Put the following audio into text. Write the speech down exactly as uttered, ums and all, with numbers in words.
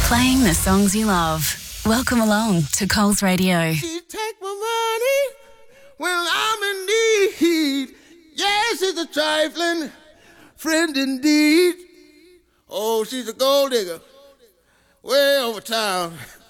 Playing the songs you love. Welcome along to Coles Radio. She take my money when I'm in need. Yes, it's a trifling friend indeed. Oh, she's a gold digger way over town.